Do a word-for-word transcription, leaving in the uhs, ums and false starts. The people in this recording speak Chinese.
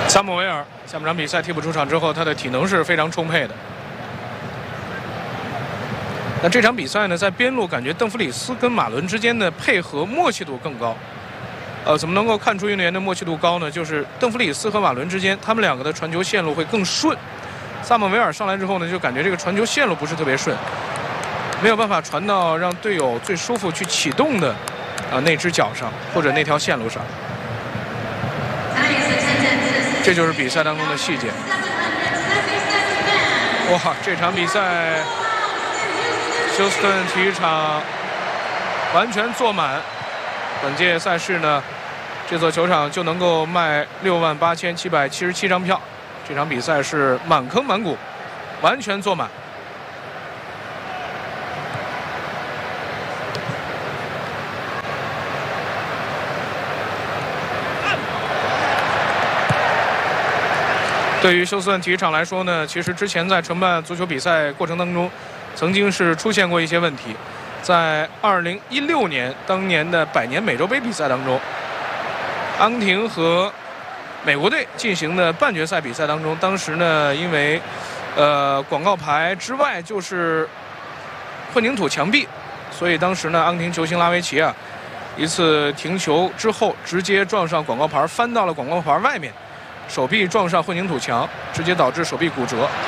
萨姆维尔下半场比赛替补出场之后，他的体能是非常充沛的。那这场比赛呢，在边路感觉邓弗里斯跟马伦之间的配合默契度更高。呃，怎么能够看出运动员的默契度高呢？就是邓弗里斯和马伦之间，他们两个的传球线路会更顺。萨姆维尔上来之后呢，就感觉这个传球线路不是特别顺，没有办法传到让队友最舒服去启动的啊、呃、那只脚上或者那条线路上。这就是比赛当中的细节。哇，这场比赛休斯顿体育场完全坐满。本届赛事呢，这座球场就能够卖六万八千七百七十七张票。这场比赛是满坑满谷，完全坐满。对于休斯顿体育场来说呢，其实之前在承办足球比赛过程当中，曾经是出现过一些问题。在二零一六年当年的百年美洲杯比赛当中，阿根廷和美国队进行的半决赛比赛当中，当时呢，因为呃广告牌之外就是混凝土墙壁，所以当时呢，阿根廷球星拉维奇啊，一次停球之后直接撞上广告牌，翻到了广告牌外面，手臂撞上混凝土墙，直接导致手臂骨折。